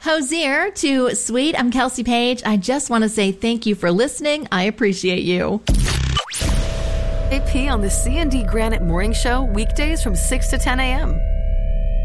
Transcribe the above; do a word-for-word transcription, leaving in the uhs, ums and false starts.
Hosier to Sweet, I'm Kelsey Page. I just want to say thank you for listening. I appreciate you. A P on the C and D Granite Morning Show, weekdays from six to ten a.m.